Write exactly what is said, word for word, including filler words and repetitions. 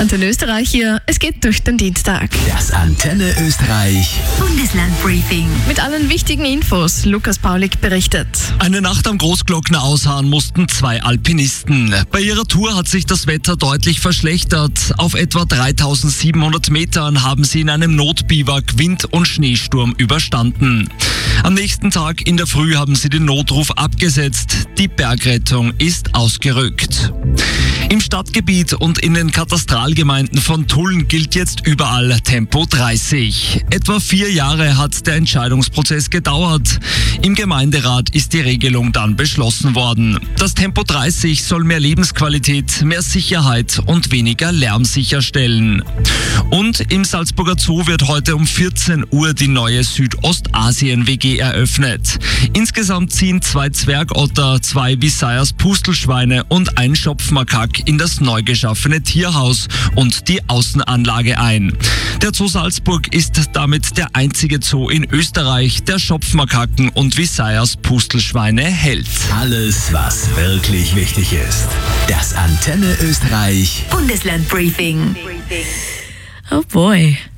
Antenne Österreich hier, es geht durch den Dienstag. Das Antenne Österreich Bundesland-Briefing. Mit allen wichtigen Infos, Lukas Paulik berichtet. Eine Nacht am Großglockner ausharren mussten zwei Alpinisten. Bei ihrer Tour hat sich das Wetter deutlich verschlechtert. Auf etwa dreitausendsiebenhundert Metern haben sie in einem Notbiwak Wind- und Schneesturm überstanden. Am nächsten Tag in der Früh haben sie den Notruf abgesetzt. Die Bergrettung ist ausgerückt. Im Stadtgebiet und in den Katastralgemeinden von Tulln gilt jetzt überall Tempo dreißig. Etwa vier Jahre hat der Entscheidungsprozess gedauert. Im Gemeinderat ist die Regelung dann beschlossen worden. Das Tempo dreißig soll mehr Lebensqualität, mehr Sicherheit und weniger Lärm sicherstellen. Und im Salzburger Zoo wird heute um vierzehn Uhr die neue Südostasien-W G eröffnet. Insgesamt ziehen zwei Zwergotter, zwei Visayas Pustelschweine und ein Schopfmakak in das neu geschaffene Tierhaus und die Außenanlage ein. Der Zoo Salzburg ist damit der einzige Zoo in Österreich, der Schopfmakaken und Visayas Pustelschweine hält. Alles, was wirklich wichtig ist. Das Antenne Österreich Bundesland-Briefing. Oh boy.